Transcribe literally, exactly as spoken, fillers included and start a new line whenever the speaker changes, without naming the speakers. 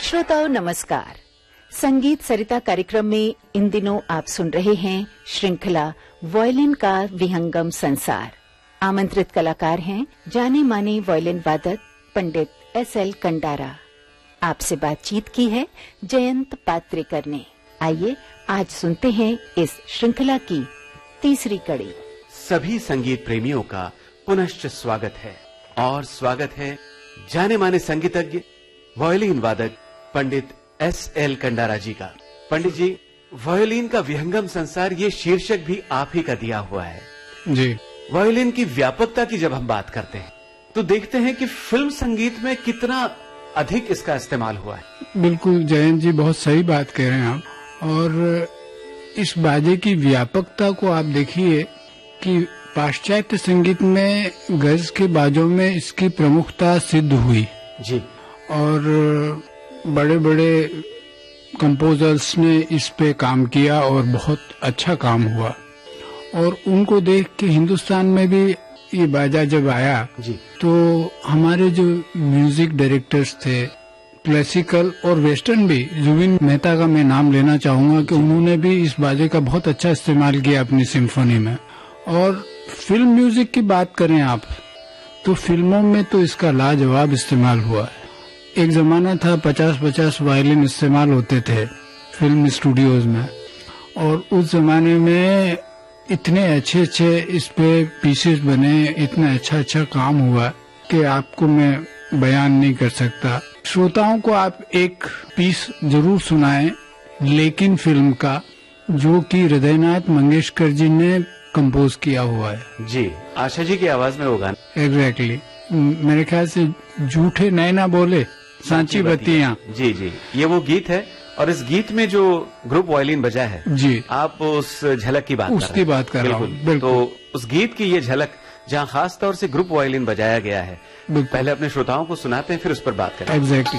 श्रोताओं नमस्कार। संगीत सरिता कार्यक्रम में इन दिनों आप सुन रहे हैं श्रृंखला वायलिन का विहंगम संसार। आमंत्रित कलाकार हैं जाने माने वायलिन वादक पंडित एस एल कंडारा। आपसे बातचीत की है जयंत पात्रेकर ने। आइए आज सुनते हैं इस श्रृंखला की तीसरी कड़ी।
सभी संगीत प्रेमियों का पुनश्च स्वागत है और स्वागत है जाने माने संगीतज्ञ वायलिन वादक पंडित एस एल कंडारा जी का। पंडित जी, वायलिन का विहंगम संसार ये शीर्षक भी आप ही का दिया हुआ है
जी।
वायलिन की व्यापकता की जब हम बात करते हैं तो देखते हैं कि फिल्म संगीत में कितना अधिक इसका इस्तेमाल हुआ है।
बिल्कुल जयंत जी, बहुत सही बात कह रहे हैं आप। और इस बाजे की व्यापकता को आप देखिए कि पाश्चात्य संगीत में गज के बाजों में इसकी प्रमुखता सिद्ध हुई
जी।
और बड़े बड़े कंपोजर्स ने इस पे काम किया और बहुत अच्छा काम हुआ। और उनको देख के हिंदुस्तान में भी ये बाजा जब आया
जी
तो हमारे जो म्यूजिक डायरेक्टर्स थे, क्लासिकल और वेस्टर्न भी, जुबिन मेहता का मैं नाम लेना चाहूंगा कि उन्होंने भी इस बाजे का बहुत अच्छा इस्तेमाल किया अपनी सिम्फनी में। और फिल्म म्यूजिक की बात करें आप तो फिल्मों में तो इसका लाजवाब इस्तेमाल हुआ है। एक जमाना था पचास पचास वायलिन इस्तेमाल होते थे फिल्म स्टूडियोज में, और उस जमाने में इतने अच्छे अच्छे इस पे पीसेस बने, इतना अच्छा अच्छा काम हुआ कि आपको मैं बयान नहीं कर सकता। श्रोताओं को आप एक पीस जरूर सुनाएं लेकिन फिल्म का, जो कि हृदयनाथ मंगेशकर जी ने कंपोज किया हुआ है।
जी, आशा जी की आवाज में वो गाना।
एग्जैक्टली, मेरे ख्याल से झूठे नैना बोले सांची बत्तियां।
जी जी, ये वो गीत है। और इस गीत में जो ग्रुप वायलिन बजा है
जी,
आप उस झलक की बात
उसकी बात कर रहा हूँ।
तो उस गीत की ये झलक जहाँ खास तौर से ग्रुप वायलिन बजाया गया है, पहले अपने श्रोताओं को सुनाते हैं, फिर उस पर बात करें।
एग्जैक्टली।